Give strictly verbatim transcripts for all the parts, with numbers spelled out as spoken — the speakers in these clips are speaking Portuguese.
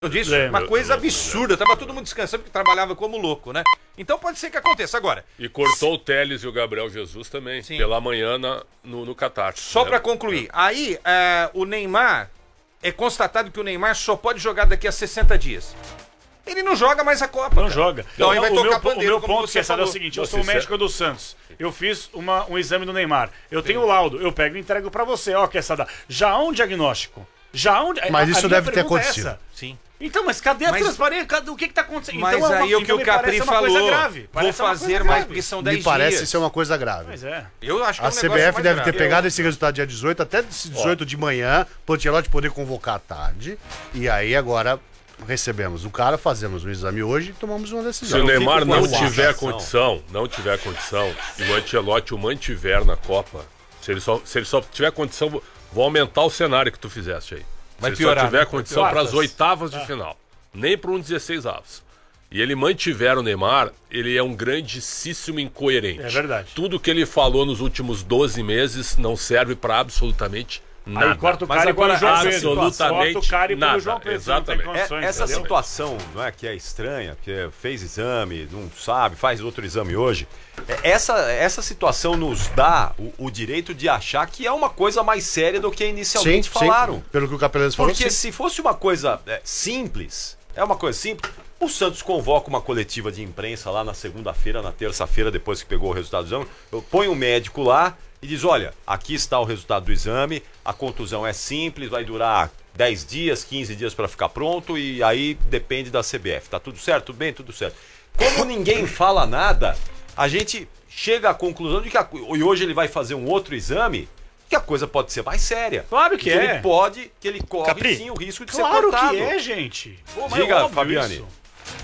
disso? Uma coisa absurda. Tava todo mundo descansando porque trabalhava como louco, né? Então pode ser que aconteça agora. E cortou o Telles e o Gabriel Jesus também, Sim. pela manhã na, no, no Catar. Só né? pra concluir, aí é, o Neymar, é constatado que o Neymar só pode jogar daqui a sessenta dias. Ele não joga mais a Copa. Não cara. joga. Então, não, vai o, tocar meu, pandeiro, o meu ponto que é, é o seguinte, eu sou o médico do Santos. Eu fiz uma, um exame do Neymar. Eu tenho o laudo, eu pego e entrego pra você. Ó, Quesada, já há um diagnóstico. Já há um... Mas a, isso a deve ter é acontecido. essa. Sim. Então, mas cadê a mas, transparência? Cadê, o que que tá acontecendo? Mas então, aí é o uma, que então o Capri falou, grave. vou fazer mais porque são dez dias. Me parece ser uma coisa grave. Mas é. Eu acho que a é um C B F deve grave. ter pegado eu... esse resultado dia dezoito, até dezoito Ó. de manhã, pro Ancelotti poder convocar à tarde. E aí agora recebemos o cara, fazemos um exame hoje e tomamos uma decisão. Se o Neymar não tiver condição, não tiver condição, e o Ancelotti o mantiver na Copa, se ele só, se ele só tiver condição, vou aumentar o cenário que tu fizeste aí. Vai se piorar, ele só tiver né? condição para as oitavas de ah. final, nem para um dezesseis avos. E ele mantiver o Neymar, ele é um grandíssimo incoerente. É verdade. Tudo que ele falou nos últimos doze meses não serve para absolutamente nada. Aí corta o cara e põe o João Pedro. Absolutamente corta o cara e põe nada. o João Pedro. Exatamente. É, essa entendeu? situação, não é, que é estranha, que fez exame, não sabe, faz outro exame hoje. Essa, essa situação nos dá o, o direito de achar que é uma coisa mais séria do que inicialmente sim, falaram. Sim, pelo que o Capelães falou. Porque sim. se fosse uma coisa é, simples, é uma coisa simples, o Santos convoca uma coletiva de imprensa lá na segunda-feira, na terça-feira, depois que pegou o resultado do exame, põe um médico lá e diz, olha, aqui está o resultado do exame, a contusão é simples, vai durar dez dias, quinze dias para ficar pronto e aí depende da C B F. Tá tudo certo? Tudo bem? Tudo certo. Como ninguém fala nada, a gente chega à conclusão de que a, e hoje ele vai fazer um outro exame, que a coisa pode ser mais séria. Claro que, que é. Ele pode, que ele corre Capri, sim o risco de claro ser cortado. Claro que é, gente. Pô, Diga, Fabiane. Isso.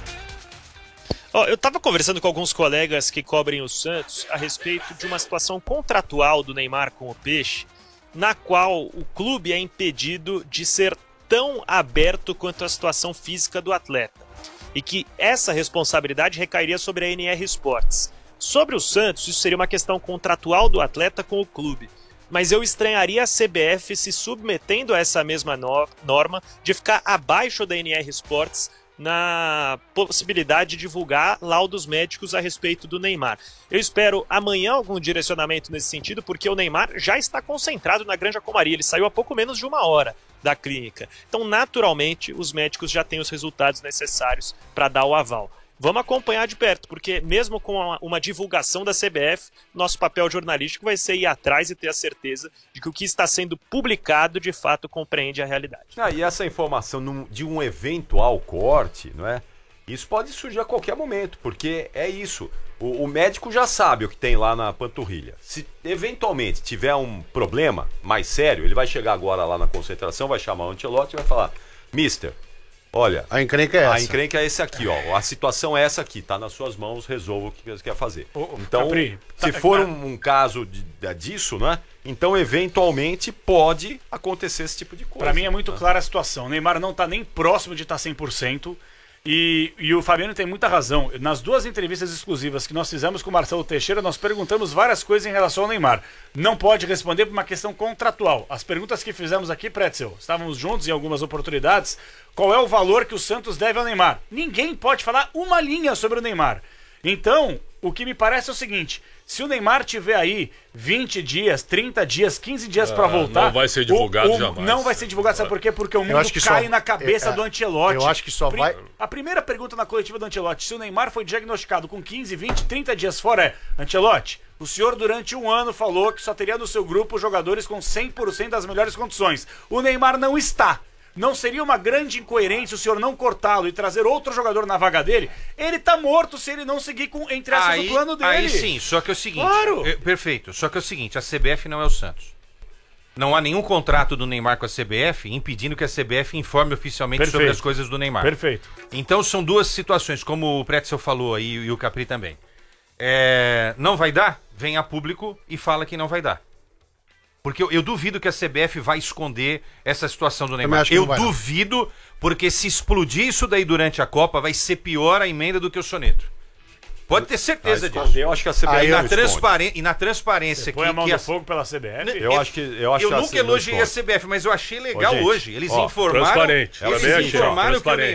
Oh, eu estava conversando com alguns colegas que cobrem o Santos a respeito de uma situação contratual do Neymar com o Peixe, na qual o clube é impedido de ser tão aberto quanto a situação física do atleta, e que essa responsabilidade recairia sobre a N R Sports. Sobre o Santos, isso seria uma questão contratual do atleta com o clube, mas eu estranharia a C B F se submetendo a essa mesma no- norma de ficar abaixo da N R Sports na possibilidade de divulgar laudos médicos a respeito do Neymar. Eu espero amanhã algum direcionamento nesse sentido, porque o Neymar já está concentrado na Granja Comari, ele saiu há pouco menos de uma hora da clínica. Então, naturalmente, os médicos já têm os resultados necessários para dar o aval. Vamos acompanhar de perto, porque mesmo com uma, uma divulgação da C B F, nosso papel jornalístico vai ser ir atrás e ter a certeza de que o que está sendo publicado de fato compreende a realidade. Ah, e essa informação num, de um eventual corte, não é? Isso pode surgir a qualquer momento, porque é isso. O, o médico já sabe o que tem lá na panturrilha. Se eventualmente tiver um problema mais sério, ele vai chegar agora lá na concentração, vai chamar o Ancelotti e vai falar: Mister, olha, a encrenca é essa. A encrenca é esse aqui, ó. A situação é essa aqui, tá nas suas mãos, resolva o que você quer fazer. Ô, então, Capri, se tá, for tá. um, um caso de, de, disso, né? Então, eventualmente, pode acontecer esse tipo de coisa. Pra mim é muito né? clara a situação. O Neymar não tá nem próximo de estar cem por cento. E, e o Fabiano tem muita razão. Nas duas entrevistas exclusivas que nós fizemos com o Marcelo Teixeira, nós perguntamos várias coisas em relação ao Neymar. Não pode responder por uma questão contratual. As perguntas que fizemos aqui, Pretzel, estávamos juntos em algumas oportunidades. Qual é o valor que o Santos deve ao Neymar? Ninguém pode falar uma linha sobre o Neymar. Então, o que me parece é o seguinte: se o Neymar tiver aí vinte dias, trinta dias, quinze dias ah, para voltar... Não vai ser divulgado o, o, jamais. Não vai ser divulgado, sabe por quê? Porque o mundo cai só, na cabeça é, do Ancelotti. Eu acho que só vai... A primeira pergunta na coletiva do Ancelotti: se o Neymar foi diagnosticado com quinze, vinte, trinta dias fora, é: Ancelotti, o senhor durante um ano falou que só teria no seu grupo jogadores com cem por cento das melhores condições. O Neymar não está. Não seria uma grande incoerência o senhor não cortá-lo e trazer outro jogador na vaga dele? Ele tá morto se ele não seguir com, entre aspas, aí, o plano dele. Aí sim, só que é o seguinte... Claro. É, perfeito, só que é o seguinte, a C B F não é o Santos. Não há nenhum contrato do Neymar com a C B F impedindo que a C B F informe oficialmente Perfeito. sobre as coisas do Neymar. Perfeito. Então são duas situações, como o Pretzel falou aí e o Capri também. É, não vai dar? Vem a público e fala que não vai dar. Porque eu, eu duvido que a C B F vai esconder essa situação do Neymar. Eu duvido, não. porque se explodir isso daí durante a Copa, vai ser pior a emenda do que o soneto. Pode ter certeza Ah, disso. eu acho que a C B F Aí E não na, esconde. transparen... e na transparência Põe a mão que no a... fogo pela C B F. Eu acho que eu acho Eu que a nunca C B F não elogiei a esconde. C B F, mas eu achei legal Ô, gente, hoje. Eles ó, informaram. transparente. Eles Também achei, informaram que o transparente.